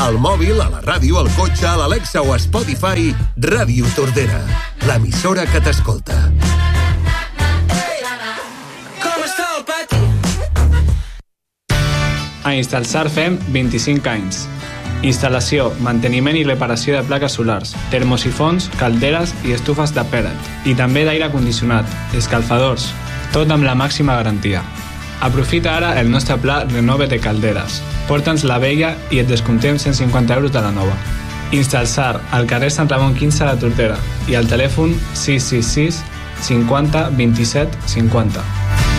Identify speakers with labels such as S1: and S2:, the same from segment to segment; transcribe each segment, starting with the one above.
S1: Al mòbil, a la ràdio, al cotxe, a l'Alexa o a Spotify, Ràdio Tordera, l'emissora que t'escolta.
S2: A Instalsar fem 25 anys. Instal·lació, manteniment i reparació de plaques solars, termosifons, calderes i estufes de pellet. I també d'aire condicionat, escalfadors, tot amb la màxima garantia. Aprofita ara el nostre pla Renove-te calderes. Porta'ns la vella i et descomptem 150 euros de la nova. Instalsar, al carrer Sant Ramon 15 a la Tordera i al telèfon 666 50 27 50.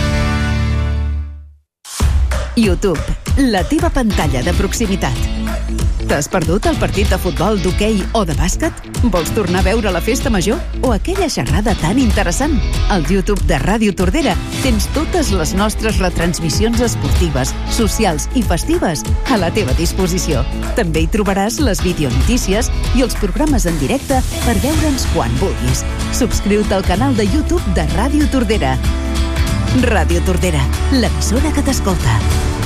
S3: YouTube, la teva pantalla de proximitat. T'has perdut el partit de futbol, d'hoquei o de bàsquet? Vols tornar a veure la festa major o aquella xerrada tan interessant? Al YouTube de Ràdio Tordera tens totes les nostres retransmissions esportives, socials i festives a la teva disposició. També hi trobaràs les videonotícies i els programes en directe per veure'ns quan vulguis. Subscriu-te al canal de YouTube de Ràdio Tordera. Ràdio Tordera, l'emissora que t'escolta.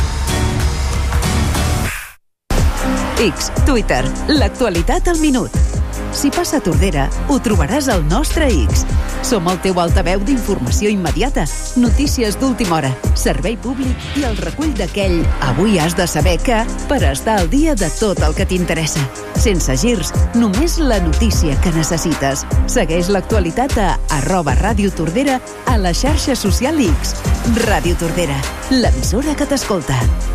S3: X, Twitter, l'actualitat al minut. Si passa a Tordera, ho trobaràs al nostre X. Som el teu altaveu d'informació immediata, notícies d'última hora, servei públic i el recull d'aquell avui has de saber que per estar al dia de tot el que t'interessa. Sense girs, només la notícia que necessites. Segueix l'actualitat a @Ràdio Tordera a la xarxa social X. Ràdio Tordera, l'emissora que t'escolta.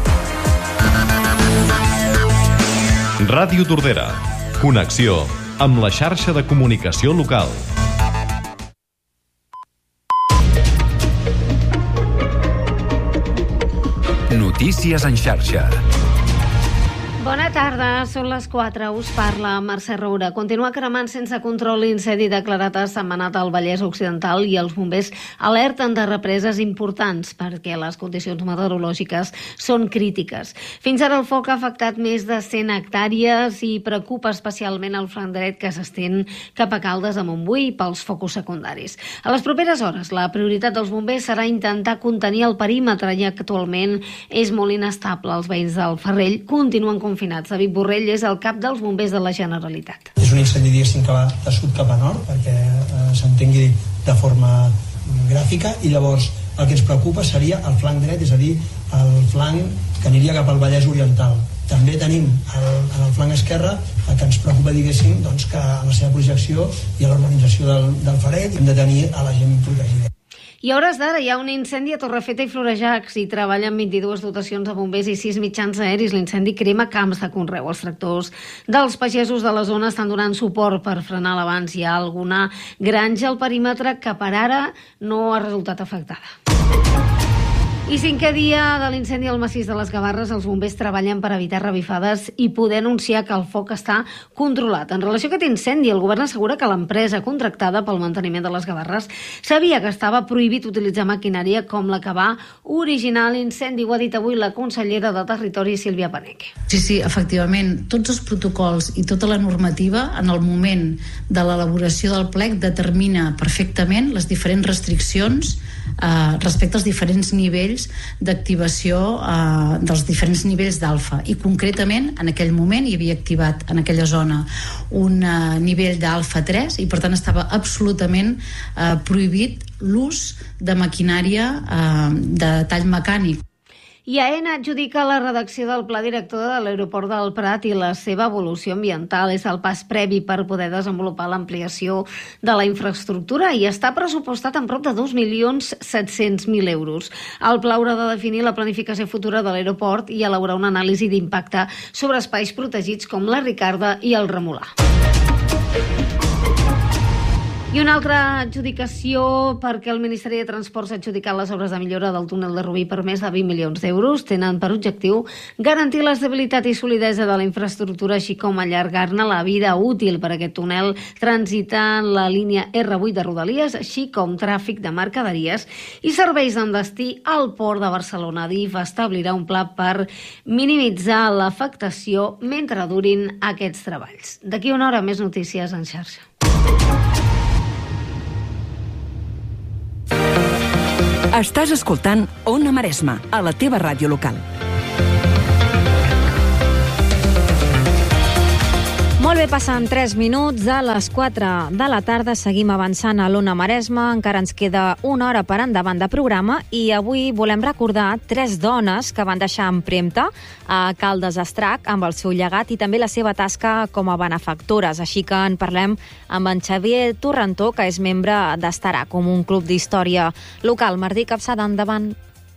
S4: Ràdio Tordera. Connexió amb la xarxa de comunicació local. Notícies en xarxa.
S5: Bona tarda, són les 4, us parla Mercè Roura. Continua cremant sense control l'incendi declarat a Sentmenat al Vallès Occidental i els bombers alerten de represes importants perquè les condicions meteorològiques són crítiques. Fins ara el foc ha afectat més de 100 hectàrees i preocupa especialment el flanc dret que s'estén cap a Caldes de Montbui pels focus secundaris. A les properes hores, la prioritat dels bombers serà intentar contenir el perímetre i actualment és molt inestable. Els veïns del Ferrell continuen confinats. David Borrell és el cap dels bombers de la Generalitat.
S6: És un incendi, diguéssim, que va de sud cap a nord, perquè s'entengui de forma gràfica, i llavors el que ens preocupa seria el flanc dret, és a dir, el flanc que aniria cap al Vallès Oriental. També tenim en el flanc esquerre el que ens preocupa, diguéssim, doncs, que a la seva projecció i a l'urbanització del Farell hem de tenir a la gent protegida.
S5: I a hores d'ara hi ha un incendi a Torrefeta i Florejacs i treballen 22 dotacions de bombers i 6 mitjans aeris. L'incendi crema camps de conreu. Els tractors dels pagesos de la zona estan donant suport per frenar l'avanç. Hi ha alguna granja al perímetre que per ara no ha resultat afectada. I 5è dia de l'incendi al massís de les Gavarres, els bombers treballen per evitar revifades i poder anunciar que el foc està controlat. En relació a aquest incendi, el govern assegura que l'empresa contractada pel manteniment de les Gavarres sabia que estava prohibit utilitzar maquinària com la que va originar l'incendi. Ho ha dit avui la consellera de Territori, Sílvia Paneque.
S7: Sí, efectivament, tots els protocols i tota la normativa en el moment de l'elaboració del plec determina perfectament les diferents restriccions respecte als diferents nivells d'activació dels diferents nivells d'alfa, i concretament en aquell moment hi havia activat en aquella zona un nivell d'alfa 3 i per tant estava absolutament prohibit l'ús de maquinària de tall mecànic.
S5: I AENA adjudica la redacció del Pla Director de l'Aeroport del Prat i la seva evolució ambiental. És el pas previ per poder desenvolupar l'ampliació de la infraestructura i està pressupostat en prop de 2.700.000 euros. El pla haurà de definir la planificació futura de l'aeroport i elaborar una anàlisi d'impacte sobre espais protegits com la Ricarda i el Remolà. I una altra adjudicació perquè el Ministeri de Transports ha adjudicat les obres de millora del túnel de Rubí per més de 20 milions d'euros. Tenen per objectiu garantir l'estabilitat i solidesa de la infraestructura, així com allargar-ne la vida útil. Per aquest túnel transiten la línia R8 de Rodalies, així com tràfic de mercaderies i serveis amb destí al Port de Barcelona. DIF establirà un pla per minimitzar l'afectació mentre durin aquests treballs. D'aquí una hora més notícies en xarxa.
S3: Estàs escoltant Ona Maresma, a la teva ràdio local.
S8: Molt bé, passen 3 minuts de les 4 de la tarda. Seguim avançant a l'Ona Maresme. Encara ens queda una hora per endavant de programa i avui volem recordar 3 dones que van deixar empremta a Caldes d'Estrac amb el seu llegat i també la seva tasca com a benefactores. Així que en parlem amb en Xavier Torrentó, que és membre d'Estaràcum, un club d'història local. Martí Capçada, endavant.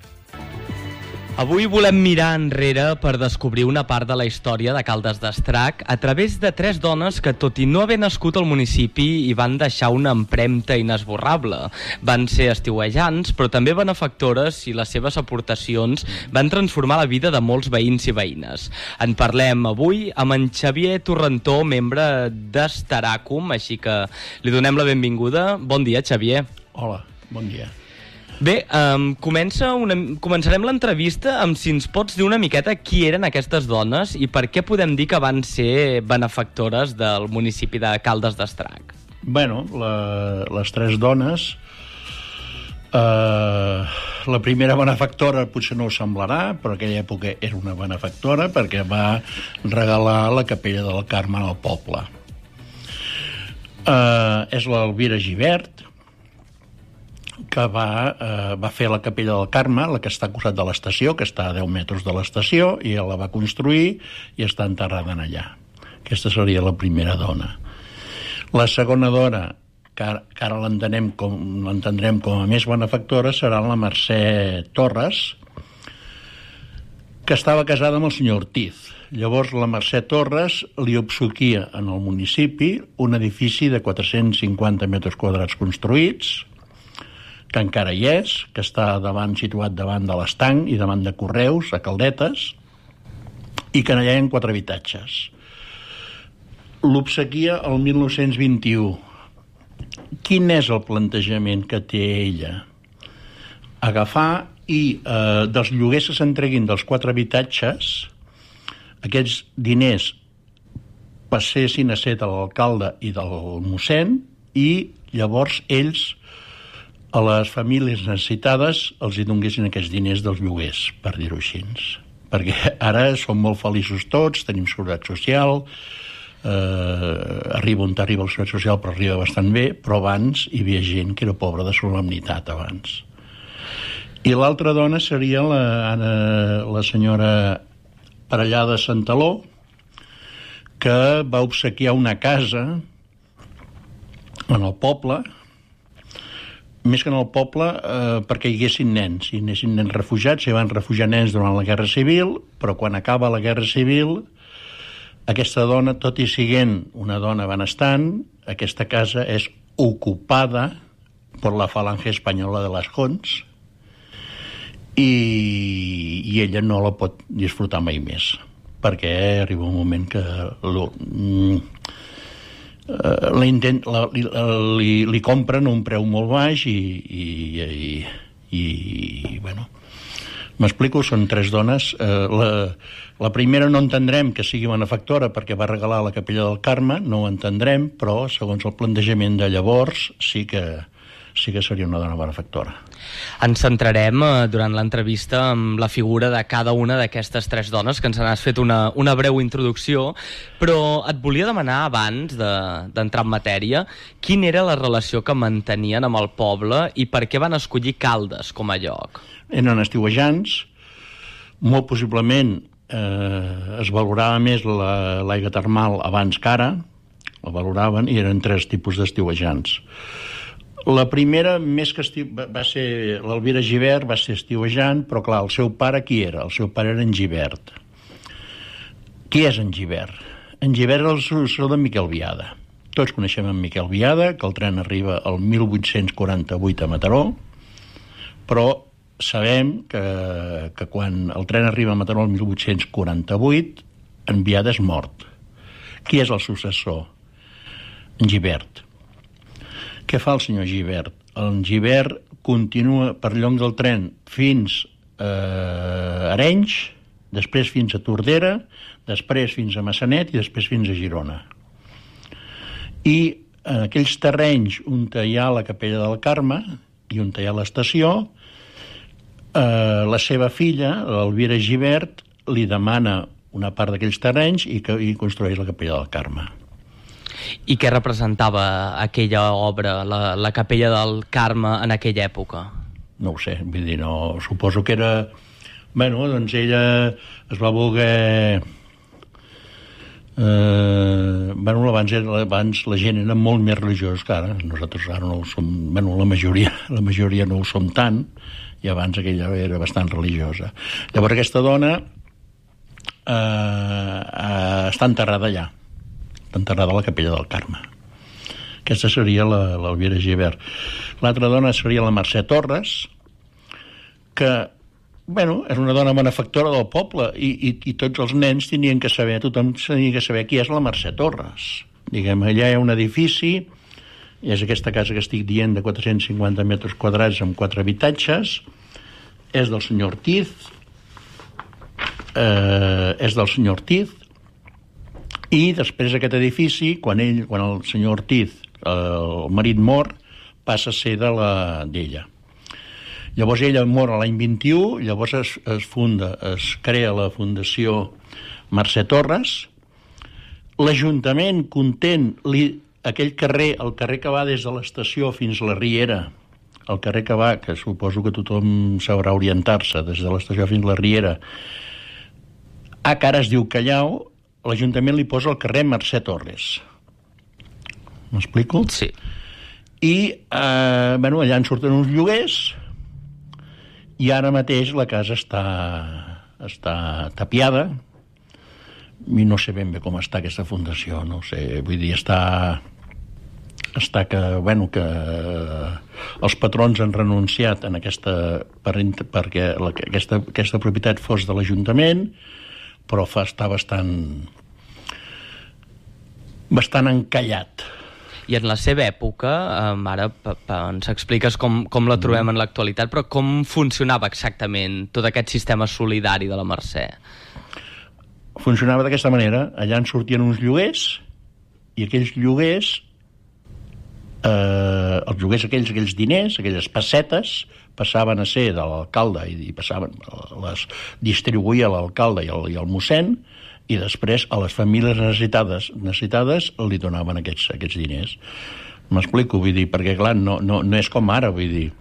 S9: Avui volem mirar enrere per descobrir una part de la història de Caldes d'Estrac a través de 3 dones que, tot i no haver nascut al municipi, hi van deixar una empremta inesborrable. Van ser estiuejants, però també benefactores, i les seves aportacions van transformar la vida de molts veïns i veïnes. En parlem avui amb en Xavier Torrentó, membre d'Estaràcum, així que li donem la benvinguda. Bon dia, Xavier.
S10: Hola, bon dia.
S9: Bé, començarem l'entrevista amb si ens pots dir una miqueta qui eren aquestes dones i per què podem dir que van ser benefactores del municipi de Caldes d'Estrac.
S10: Bueno, les 3 dones, la primera benefactora potser no us semblarà, però en aquella època era una benefactora perquè va regalar la capella del Carme al poble. És l'Elvira Gibert, que va fer la capella del Carme, la que està al costat de l'estació, que està a 10 metres de l'estació, i la va construir i està enterrada allà. Aquesta seria la primera dona. La segona dona, que ara l'entendrem com a més benefactora, serà la Mercè Torres, que estava casada amb el senyor Ortiz. Llavors la Mercè Torres li obsequia en el municipi un edifici de 450 metres quadrats construïts, que encara hi és, que està situat davant de l'estanc i davant de Correus, a Caldetes, i que allà hi ha 4 habitatges. L'obsequia el 1921. Quin és el plantejament que té ella? Agafar i dels lloguers que s'entreguin dels 4 habitatges, aquests diners passessin a ser de l'alcalde i del mossèn, i llavors ells a les famílies necessitades els hi donguessin aquests diners dels lloguers, per dir-ho així. Perquè ara som molt feliços tots, tenim seguretat social, arriba on arriba la seguretat social, però arriba bastant bé, però abans hi havia gent que era pobra de solemnitat abans. I l'altra dona seria la senyora Parellada Santaló, que va obsequiar una casa en el poble, més que en el poble, perquè hi haguessin nens, i anessin nens refugiats, s'hi van refugiar nens durant la Guerra Civil, però quan acaba la Guerra Civil, aquesta dona, tot i sent una dona benestant, aquesta casa és ocupada per la Falange Espanyola de les Jons, i ella no la pot disfrutar mai més, perquè arriba un moment que li compren a un preu molt baix i bueno, m'explico, són 3 dones. La primera no entendrem que sigui benefactora perquè va regalar la capella del Carme, no ho entendrem, però segons el plantejament de llavors sí que seria una dona benefactora.
S9: Ens centrarem durant l'entrevista amb la figura de cada una d'aquestes 3 dones, que ens n'has fet una breu introducció, però et volia demanar abans d'entrar en matèria quina era la relació que mantenien amb el poble i per què van escollir Caldes com a lloc.
S10: Eren estiuejants, molt possiblement es valorava més l'aigua termal abans que ara, la valoraven, i eren 3 tipus d'estiuejants. La primera, més que va ser l'Elvira Gibert, va ser estiuejant, però clar, el seu pare qui era? El seu pare era en Gibert. Qui és en Gibert? En Gibert és el successor de Miquel Biada. Tots coneixem en Miquel Biada, que el tren arriba el 1848 a Mataró, però sabem que quan el tren arriba a Mataró el 1848, en Biada és mort. Qui és el successor? En Gibert. Què fa el senyor Gibert? El Gibert continua per lloc del tren fins a Arenys, després fins a Tordera, després fins a Massanet i després fins a Girona. I en aquells terrenys on hi ha la capella del Carme i on hi ha l'estació, la seva filla, l'Elvira Gibert, li demana una part d'aquells terrenys i construeix la capella del Carme.
S9: I què representava aquella obra, la Capella del Carme, en aquella època?
S10: No ho sé, vull dir, no... Suposo que era... Bueno, doncs ella es va voler... abans la gent era molt més religiosa que ara. Nosaltres ara no ho som... Bueno, la majoria no ho som tant, i abans aquella era bastant religiosa. Llavors aquesta dona està enterrada allà. Està enterrada a la Capella del Carme. Aquesta seria l'Elvira Gibert. L'altra dona seria la Mercè Torres, que, bueno, és una dona benefactora del poble i tots els nens tenien que saber, tothom tenia que saber qui és la Mercè Torres. Diguem, allà hi ha un edifici, i és aquesta casa que estic dient de 450 metres quadrats amb 4 habitatges, és del senyor Ortiz, i després aquest edifici, quan el senyor Ortiz, el marit mor, passa a ser d'ella. Llavors ella mor l'any 21, llavors es crea la Fundació Mercè Torres. L'Ajuntament, content, aquell carrer, el carrer que va des de l'estació fins a la Riera, el carrer que va, que suposo que tothom sabrà orientar-se, des de l'estació fins a la Riera, que ara es diu Callao, l'Ajuntament li posa el carrer Mercè Torres. M'explico?
S9: Sí.
S10: I, allà en surten uns lloguers, i ara mateix la casa està tapiada, i no sé ben bé com està aquesta fundació, no sé, vull dir, està que els patrons han renunciat en perquè aquesta propietat fos de l'Ajuntament, però està bastant encallat.
S9: I en la seva època, ara ens expliques com la trobem en l'actualitat, però com funcionava exactament tot aquest sistema solidari de la Mercè?
S10: Funcionava d'aquesta manera. Allà en sortien uns lloguers, i aquells lloguers, aquells diners, aquelles pessetes, passaven a ser de l'alcalde i les distribuïa l'alcalde i el mossèn, i després a les famílies necessitades li donaven aquests diners. M'explico, vull dir, perquè clar, no és com ara, vull dir.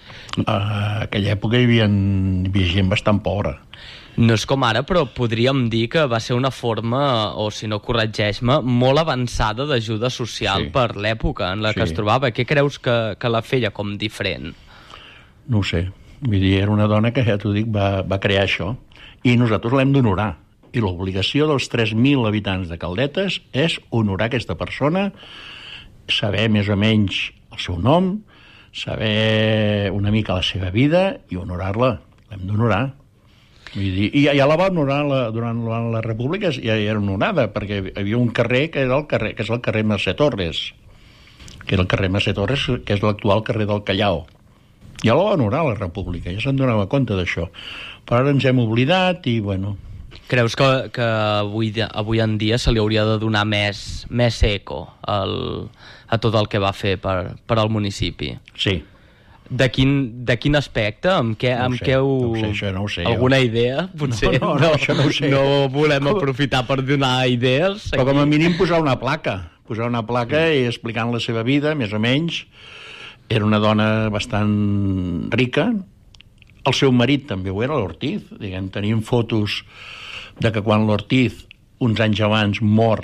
S10: A aquella època hi havia gent bastant pobra.
S9: No és com ara, però podríem dir que va ser una forma, o si no, corregeix-me, molt avançada d'ajuda social per l'època en la que es trobava. Què creus que la feia com diferent?
S10: No ho sé. Vull dir, era una dona que, ja t'ho dic, va crear això. I nosaltres l'hem d'honorar. I l'obligació dels 3.000 habitants de Caldetes és honorar aquesta persona, saber més o menys el seu nom, saber una mica la seva vida i honorar-la. L'hem d'honorar. Vull dir, i ja la va honorar durant la República, ja era honorada, perquè hi havia un carrer que és el carrer Mercè Torres, que era el carrer Mercè Torres, que és l'actual carrer del Callao. Ja la va honorar la República, ja se'n donava compte d'això. Però ara ens hem oblidat i, bueno...
S9: Creus que avui en dia se li hauria de donar més eco a tot el que va fer per al municipi?
S10: Sí.
S9: De quin aspecte? Amb què
S10: això no ho sé.
S9: Alguna idea? Potser
S10: no, això no ho sé.
S9: No volem aprofitar per donar idees.
S10: Però com a mínim posar una placa i explicant la seva vida, més o menys. Era una dona bastant rica. El seu marit també ho era, l'Ortiz. Diguem, tenim fotos de que quan l'Ortiz, uns anys abans, mor,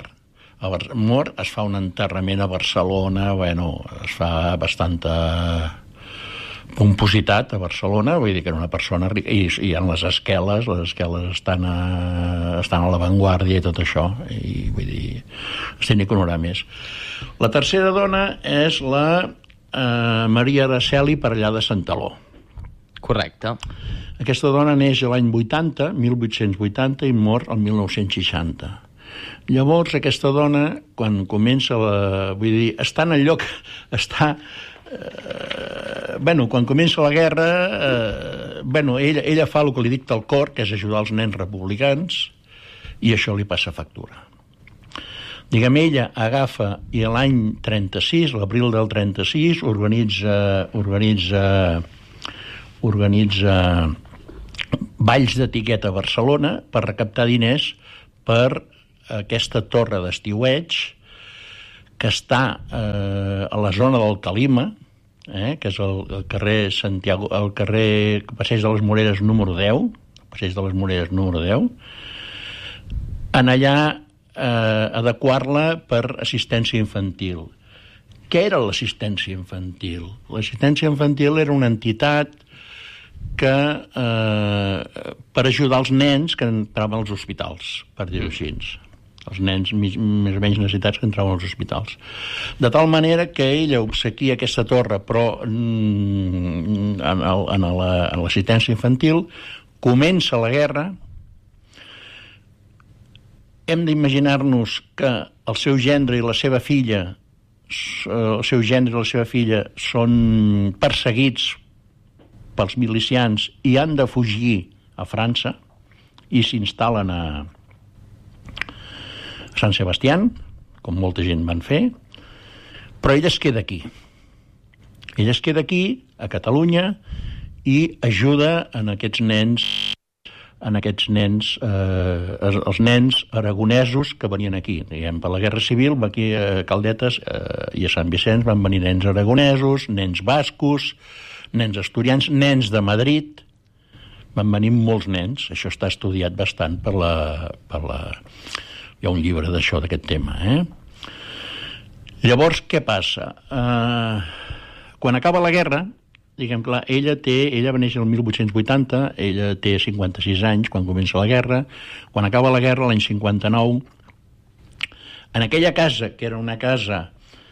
S10: es fa un enterrament a Barcelona, es fa bastanta pompositat a Barcelona, vull dir que era una persona rica, i en les esqueles estan a l'avantguàrdia i tot això, i vull dir, es tenia que honorar més. La tercera dona és la Maria Araceli per allà de Santaló.
S9: Correcte.
S10: Aquesta dona neix l'any 1880, i mor el 1960. Llavors, aquesta dona, quan comença vull dir, està en el lloc... quan comença la guerra, ella fa el que li dicta el cor, que és ajudar els nens republicans, i això li passa factura. Diguem, ella agafa, i l'any 36, l'abril del 36, organitza balls d'etiqueta a Barcelona per recaptar diners per aquesta torre d'estiueig que està a la zona del Calima, que és el carrer Santiago, el carrer Passeig de les Moreres número 10, Passeig de les Moreres número 10, en allà adequar-la per assistència infantil. Què era l'assistència infantil? L'assistència infantil era una entitat que per ajudar els nens que entraven als hospitals, per dir-ho així. Els nens més o menys necessitats que entraven als hospitals. De tal manera que ella obsequia aquesta torre, però en l'assistència infantil comença la guerra. Hem d'imaginar-nos que el seu gendre i la seva filla són perseguits pels milicians i han de fugir a França i s'instal·len a Sant Sebastián, com molta gent van fer, però ella es queda aquí. Ella es queda aquí, a Catalunya, i ajuda en aquests nens, els nens aragonesos que venien aquí. Diguem, per la Guerra Civil, aquí a Caldetes i a Sant Vicenç van venir nens aragonesos, nens bascos, nens asturians, nens de Madrid. Van venir molts nens. Això està estudiat bastant per la... Hi ha un llibre d'això, d'aquest tema. Llavors, què passa? Quan acaba la guerra, diguem, clar, ella va néixer el 1880, ella té 56 anys quan comença la guerra. Quan acaba la guerra, l'any 59, en aquella casa, que era una casa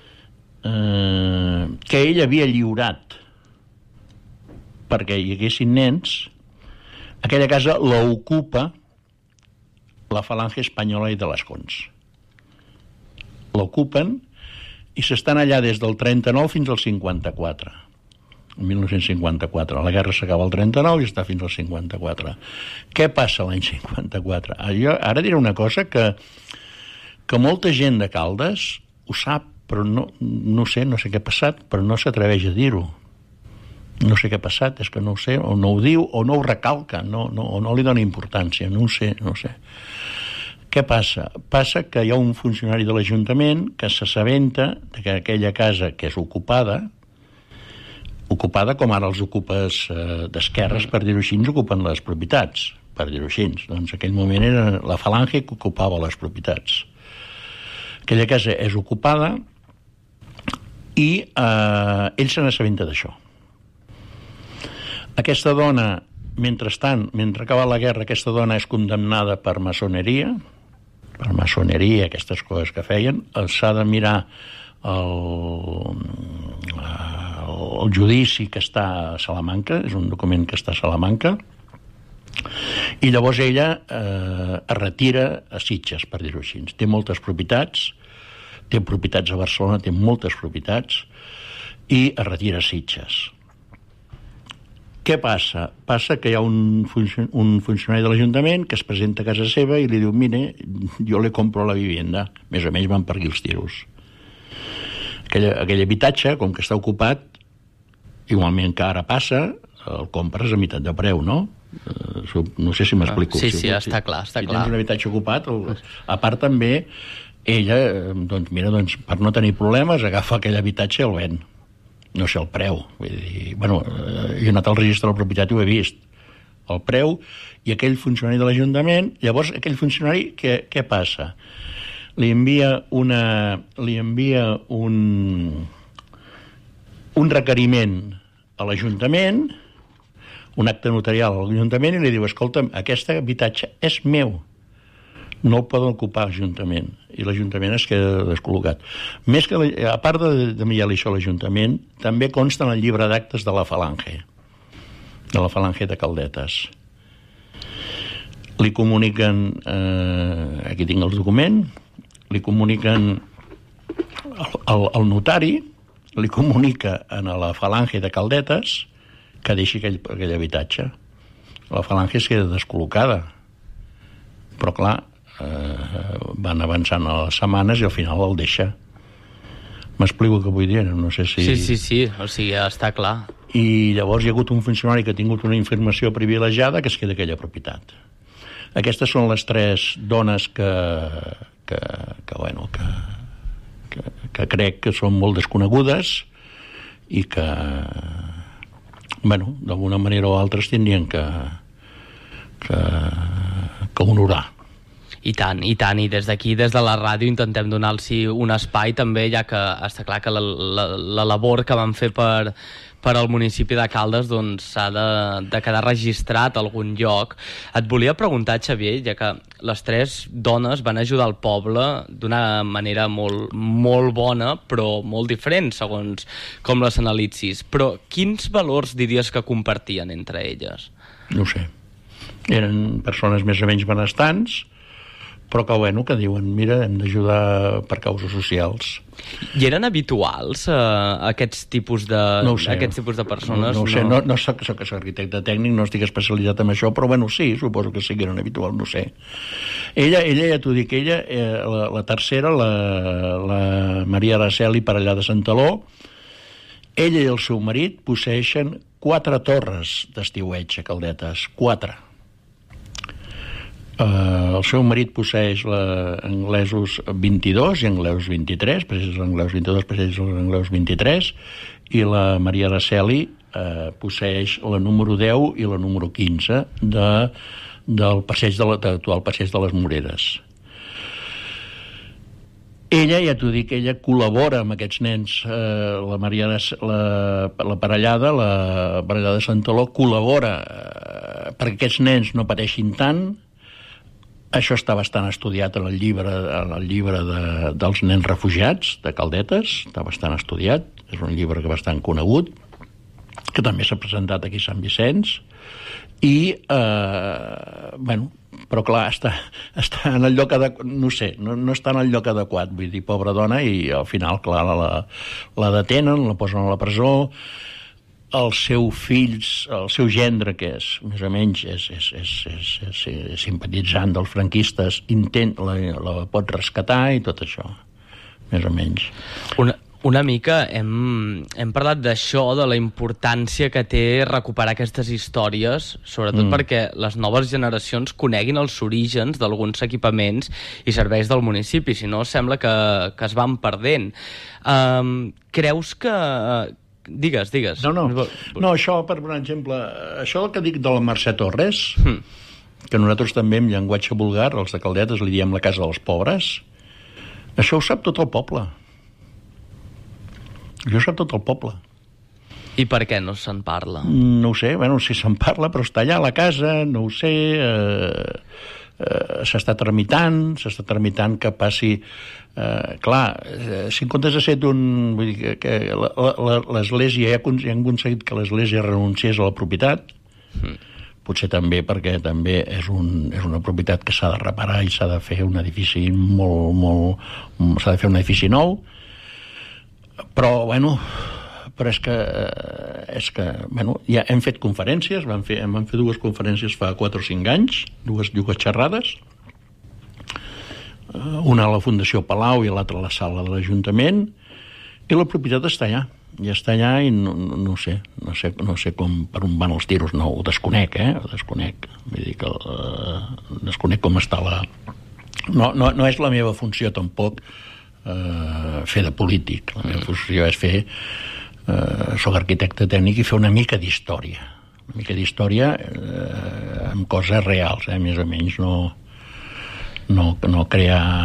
S10: que ella havia lliurat perquè hi haguessin nens, aquella casa l'ocupa la Falange Espanyola i de les Cons. L'ocupen i s'estan allà des del 39 fins al 54. El 1954. La guerra s'acaba el 39 i està fins al 54. Què passa l'any 54? Ara diré una cosa que molta gent de Caldes ho sap, però no sé què ha passat, però no s'atreveix a dir-ho. No sé què ha passat, és que no ho sé, o no ho diu, o no ho recalca, o no li dona importància, no ho sé. Què passa? Passa que hi ha un funcionari de l'Ajuntament que s'assabenta que aquella casa que és ocupada com ara els ocupes d'esquerres, per dir-ho així, ocupen les propietats, per dir-ho així. Doncs en aquell moment era la Falange que ocupava les propietats. Aquella casa és ocupada i ell se n'assabenta d'això. Aquesta dona, mentre acaba la guerra, aquesta dona és condemnada per maçoneria, aquestes coses que feien. S'ha de mirar el judici que està a Salamanca, és un document que està a Salamanca, i llavors ella es retira a Sitges, per dir-ho així. Té moltes propietats, té propietats a Barcelona, té moltes propietats, i es retira a Sitges. Què passa? Passa que hi ha un funcionari de l'Ajuntament que es presenta a casa seva i li diu: mire, jo le compro la vivienda. Més o menys van per aquí els tiros. Aquell habitatge, com que està ocupat, igualment que ara passa, el compres a meitat de preu, no? No sé si m'explico.
S9: Sí, està clar.
S10: Si tens un habitatge ocupat, a part també, ella, per no tenir problemes, agafa aquell habitatge i el ven. No sé el preu, vull dir, jo he anat al registre de la propietat i ho he vist, el preu, i aquell funcionari de l'Ajuntament, llavors aquell funcionari, què passa? Li envia un requeriment a l'Ajuntament, un acte notarial a l'Ajuntament, i li diu: escolta'm, aquest habitatge és meu, no el poden ocupar l'Ajuntament, i l'Ajuntament es queda descol·locat. Més que, a part d'enviar-li això a l'Ajuntament, també consta en el llibre d'actes de la Falange de Caldetes. Li comuniquen, aquí tinc el document, li comuniquen al notari, li comunica a la Falange de Caldetes que deixi aquell habitatge. La Falange es queda descol·locada, però clar, van avançant a les setmanes i al final el deixa. M'explico el que vull dir? No sé si...
S9: Sí, o sigui, està clar.
S10: I llavors hi ha hagut un funcionari que ha tingut una informació privilegiada que es queda aquella propietat. Aquestes són les tres dones que crec que són molt desconegudes i que, bueno, d'alguna manera o altra es tindrien que honorar.
S9: I tant, i des d'aquí, des de la ràdio, intentem donar-los un espai també, ja que està clar que la labor que van fer per al municipi de Caldes doncs s'ha de quedar registrat a algun lloc. Et volia preguntar, Xavier, ja que les 3 dones van ajudar el poble d'una manera molt, molt bona, però molt diferent, segons com les analitzis. Però quins valors diries que compartien entre elles?
S10: No ho sé. Eren persones més o menys benestants, però que, bueno, que diuen, mira, hem d'ajudar per causes socials.
S9: I eren habituals aquests tipus de,
S10: no sé,
S9: aquests tipus de persones?
S10: No ho sé, no soc arquitecte tècnic, no estic especialitzat en això, però, bueno, sí, suposo que sí que eren habituals, no sé. Ella ja t'ho dic, la tercera, la Maria Araceli Parellada de Santaló, ella i el seu marit posseeixen 4 torres d'estiueig a Caldetes, 4. El seu marit posseix anglesos 22 i angleus 23, precis angleus 22, precis angleus 23, i la Maria Araceli posseix la número 10 i la número 15 del passeig l'actual passeig de les Moreres. Ella, ja t'ho dic, ella col·labora amb aquests nens, la parellada de Santaló col·labora perquè aquests nens no pateixin tant. Això està bastant estudiat en el llibre dels nens refugiats de Caldetes, està bastant estudiat, és un llibre bastant conegut, que també s'ha presentat aquí a Sant Vicenç, i, bueno, però clar, està en el lloc adequat, no sé, no està en el lloc adequat, vull dir, pobra dona, i al final, clar, la detenen, la posen a la presó. El seu gendre, que és més o menys és simpatitzant dels franquistes, la pot rescatar i tot això, més o menys.
S9: Una mica hem parlat d'això, de la importància que té recuperar aquestes històries, sobretot perquè les noves generacions coneguin els orígens d'alguns equipaments i serveis del municipi, si no sembla que es van perdent. Creus que... Digues.
S10: No, això, per un exemple, això que dic de la Mercè Torres, que nosaltres també en llenguatge vulgar, els de Caldetes, li diem la casa dels pobres, això ho sap tot el poble. Això ho sap tot el poble.
S9: I per què no se'n parla?
S10: No ho sé, bueno, si se'n parla, però està allà a la casa, no ho sé... s'està tramitant que passi... clar, si en comptes de ser vull dir que l'Església, ja han aconseguit que l'Església renunciés a la propietat, potser també perquè també és una propietat que s'ha de reparar i s'ha de fer un edifici s'ha de fer un edifici nou, però, bueno... però és que bueno, ja hem fet conferències, vam fer 2 conferències fa 4 o 5 anys, dues xerrades, una a la Fundació Palau i l'altra a la sala de l'Ajuntament, i la propietat està allà, i no sé com, per on van els tiros, no, ho desconec, vull dir que desconec com està no és la meva funció tampoc fer de polític, la meva funció és fer soc arquitecte tècnic i fer una mica d'història amb coses reals, més o menys, no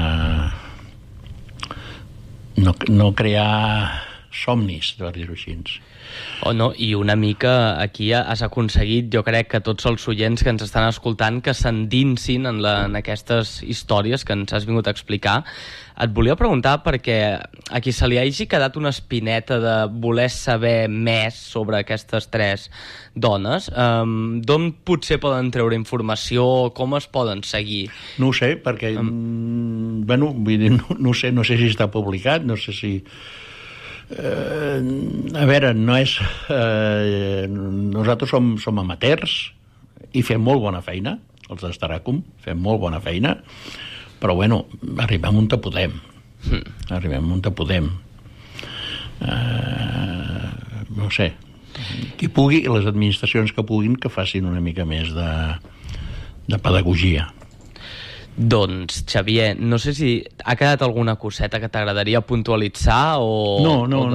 S10: crear somnis, per dir-ho així.
S9: I una mica aquí has aconseguit, jo crec que tots els oients que ens estan escoltant, que s'endinsin en aquestes històries que ens has vingut a explicar. Et volia preguntar, perquè a qui se li hagi quedat una espineta de voler saber més sobre aquestes 3 dones, d'on potser poden treure informació, com es poden seguir?
S10: No ho sé, perquè bueno, vull dir, no sé si està publicat, no sé si... a veure, no és... nosaltres som amateurs i fem molt bona feina, els d'Estaràcum, fem molt bona feina, però, bueno, arribem on podem. No sé, qui pugui, i les administracions que puguin, que facin una mica més de pedagogia.
S9: Doncs, Xavier, no sé si ha quedat alguna coseta que t'agradaria puntualitzar o...
S10: No,